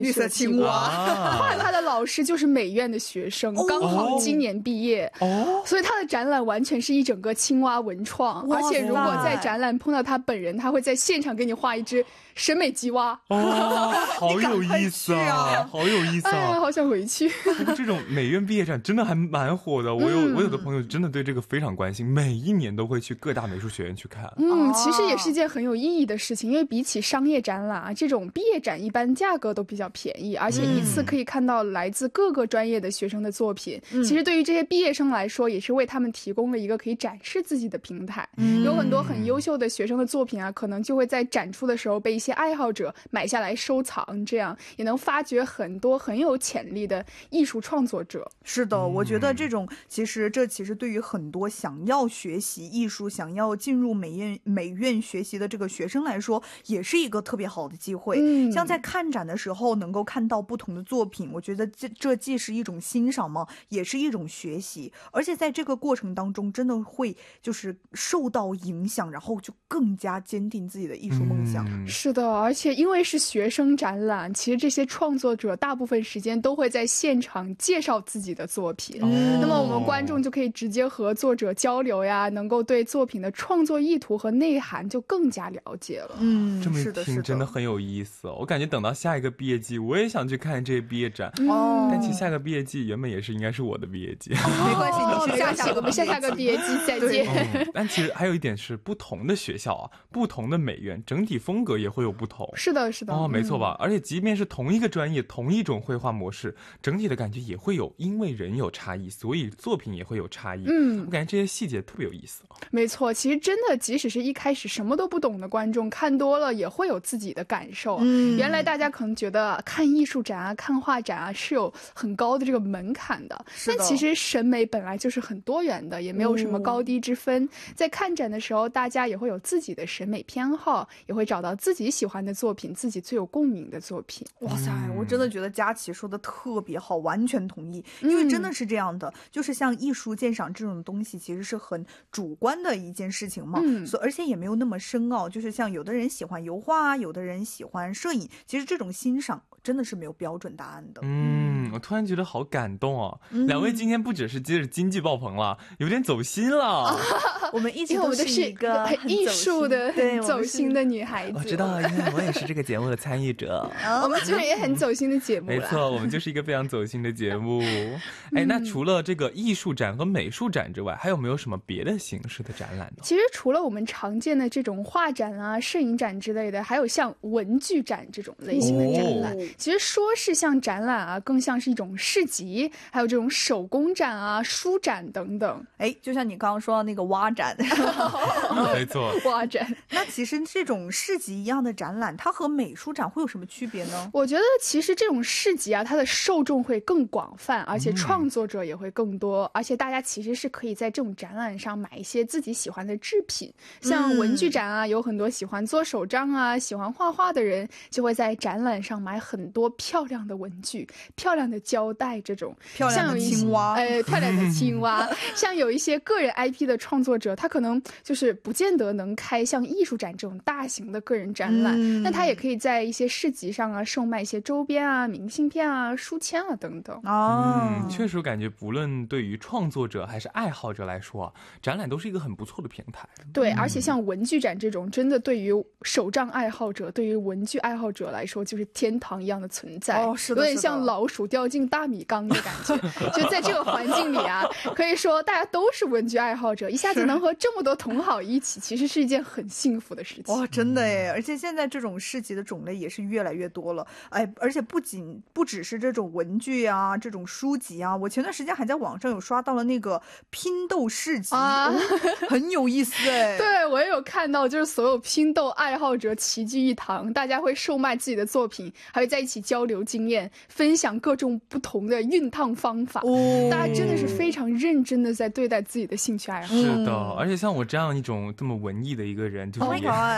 绿色青蛙。 画他的老师就是美院的学生，刚好今年毕业，所以他的展览完全是一整个青蛙文创。而且如果在展览碰到他本人，他会在现场给你画一只审美吉蛙。 好有意思啊，好有意思啊！ 哎呀，好想回去。 不过这种美院毕业展真的还蛮火的，我有的朋友真的对这个非常关心，每一年都会去各大美术学院去看。 其实也是一件很有意义的事情，因为比起商业展览啊，这种毕业展一般价格都比较便宜，而且一次可以看到来自各个专业的学生的作品。其实对于这些毕业生来说，也是为他们提供了一个可以展示自己的平台。有很多很优秀的学生的作品啊，可能就会在展出的时候被一些爱好者买下来收藏，这样也能发掘很多很有潜力的艺术创作者。 是的，我觉得这其实对于很多想要学习艺术、想要进入美院学习的这个学生来说，也是一个特别好的机会。像在看展的时候能够看到不同的作品，我觉得这既是一种欣赏嘛，也是一种学习，而且在这个过程当中真的会就是受到影响，然后就更加坚定自己的艺术梦想。 是的，而且因为是学生展览，其实这些创作者大部分时间都会在现场介绍自己的作品。那么我们观众就可以直接和作者交流呀，能够对作品的创作意图和内涵就更加了解了。 这么一听真的很有意思哦。我感觉等到下一个毕业季我也想去看这些毕业展。但其实下个毕业季原本也是应该是我的毕业季。 没关系，你去我们下个毕业季再见。 但其实还有一点是，不同的学校啊，不同的美院，整体风格也会有不同。 是的没错吧。而且即便是同一个专业，同一种绘画模式，整体的感觉也会有，因为人有差异，所以作品也会有差异。我感觉这些细节特别有意思。 没错，其实真的即使是一开始什么都不懂的观众，看多了也会有自己的感受。原来大家可能觉得看艺术展啊、看画展啊是有很高的这个门槛的，但其实审美本来就是很多元的，也没有什么高低之分。在看展的时候，大家也会有自己的审美偏好，也会找到自己喜欢的作品，自己最有共鸣的作品。 哇塞，我真的觉得佳琪说的特别好，完全同意。因为真的是这样的，就是像艺术鉴赏这种东西其实是很主观的一件事情嘛，而且也没有那么深奥。就是像有的人喜欢油画，有的人喜欢摄影，其实这种欣赏真的是没有标准答案的。 我突然觉得好感动哦。两位今天不只是接着经济爆棚了，有点走心了。 我们一直都是一个很艺术的走心的女孩子。 我知道，因为我也是这个节目的参与者。 我们其实也很走心的节目。 没错，我们就是一个非常走心的节目。那除了这个艺术展和美术展之外，还有没有什么别的形式的展览呢？ 其实除了我们常见的这种画展啊、摄影展之类的，还有像文具展这种类型的展览。其实说是像展览啊，更像是一种市集，还有这种手工展啊、书展等等。 就像你刚刚说的那个蛙展。 没错， 蛙展。 那其实这种市集一样的展览，它和美术展会有什么区别呢？ 我觉得其实这种市集啊，它的受众会更广泛，而且创作者也会更多，而且大家其实是可以在这种展览上买一些自己喜欢的制品。像文具展啊，有很多喜欢做手账啊、喜欢画画的人，就会在展览上买很多漂亮的文具、漂亮的胶带，这种漂亮的青蛙， 漂亮的青蛙。像有一些个人 IP 的创作者，他可能就是不见得能开像艺术展这种大型的个人展览，那他也可以在一些市集上啊售卖一些周边啊、明信片啊、书签啊等等。 确实感觉不论对于创作者还是爱好者来说啊，展览都是一个很不错的平台。 对，而且像文具展这种，真的对于手账爱好者、对于文具爱好者来说，就是天堂一样的存在。 是的， 有点像老鼠掉进大米缸的感觉。就在这个环境里啊，可以说大家都是文具爱好者，一下子能和这么多同好一起，其实是一件很幸福的事情。 哇，真的耶！而且现在这种市集的种类也是越来越多了。而且不只是这种文具啊、这种书籍啊，我前段时间还在网上有刷到了那个拼豆市集，很有意思哎。 对，我也有看到，就是所有拼豆爱好者齐聚一堂，大家会售卖自己的作品，还会在一起交流经验，分享各种不同的熨烫方法。大家真的是非常认真的在对待自己的兴趣爱好。 是的，而且像我这样一种这么文艺的一个人，就是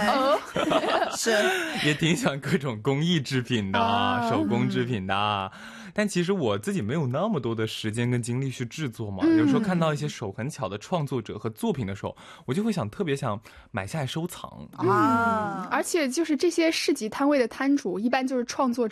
也挺喜欢各种工艺制品的、手工制品的。但其实我自己没有那么多的时间跟精力去制作嘛，有时候看到一些手很巧的创作者和作品的时候，我就会特别想买下来收藏。 而且就是这些市集摊位的摊主一般就是创作者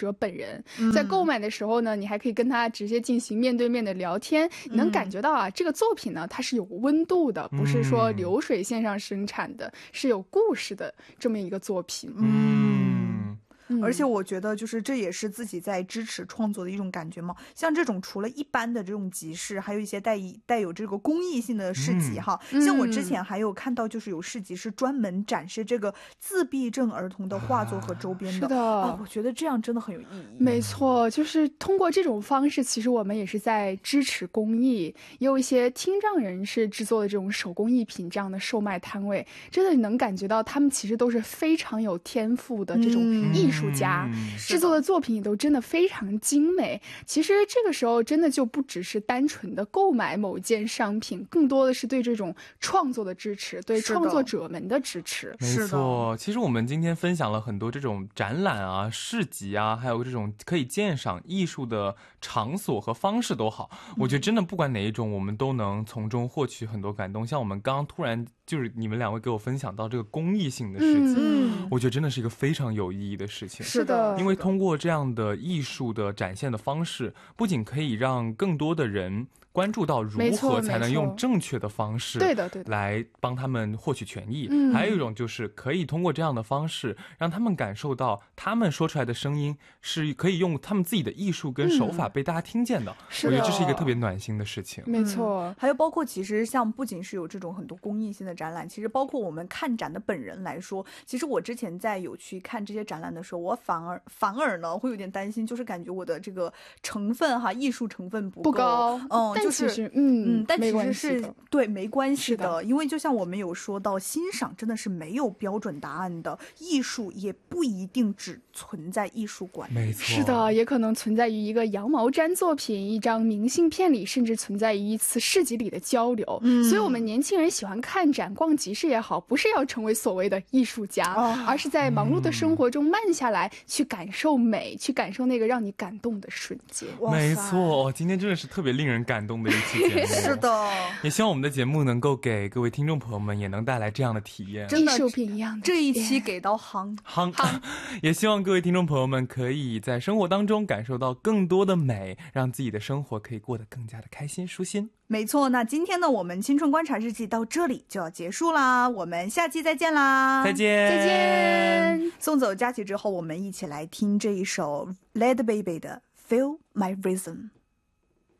者本人。在购买的时候呢，你还可以跟他直接进行面对面的聊天，你能感觉到啊，这个作品呢它是有温度的，不是说流水线上生产的，是有故事的这么一个作品。 而且我觉得就是这也是自己在支持创作的一种感觉嘛。像这种除了一般的这种集市，还有一些带有这个公益性的市集哈。像我之前还有看到就是有市集是专门展示这个自闭症儿童的画作和周边的。 是的， 我觉得这样真的很有意义。 没错，就是通过这种方式，其实我们也是在支持公益。也有一些听障人士制作的这种手工艺品这样的售卖摊位，真的能感觉到他们其实都是非常有天赋的这种艺术家，制作的作品也都真的非常精美。其实这个时候真的就不只是单纯的购买某件商品，更多的是对这种创作的支持，对创作者们的支持。 没错，其实我们今天分享了很多这种展览啊、市集啊，还有这种可以鉴赏艺术的场所和方式都好，我觉得真的不管哪一种，我们都能从中获取很多感动。像我们刚刚突然就是你们两位给我分享到这个公益性的事情，我觉得真的是一个非常有意义的事情。 是的， 因为通过这样的艺术的展现的方式，不仅可以让更多的人关注到如何才能用正确的方式来帮他们获取权益，还有一种就是可以通过这样的方式让他们感受到他们说出来的声音是可以用他们自己的艺术跟手法被大家听见的。我觉得这是一个特别暖心的事情。 没错， 还有包括其实像不仅是有这种很多公益性的展览，其实包括我们看展的本人来说，其实我之前在有去看这些展览的时候，我反而呢会有点担心，就是感觉我的这个成分哈，艺术成分不高， 但其实但其实是对没关系的，因为就像我们有说到，欣赏真的是没有标准答案的，艺术也不一定只存在艺术馆， 没错， 是的，也可能存在于一个羊毛毡作品、一张明信片里，甚至存在于一次市集里的交流。所以我们年轻人喜欢看展、逛集市也好，不是要成为所谓的艺术家，而是在忙碌的生活中慢下来，去感受美，去感受那个让你感动的瞬间。 没错，今天真的是特别令人感动的一期节目。 是的， 也希望我们的节目能够给各位听众朋友们也能带来这样的体验， 艺术品一样的这一期给到夯也希望各位听众朋友们可以在生活当中感受到更多的美，让自己的生活可以过得更加的开心舒心。 没错，那今天呢我们青春观察日记到这里就要结束啦，我们下期再见啦， 再见再见。 送走佳琪之后，我们一起来听这一首 Led Baby 的 Feel My Rhythm。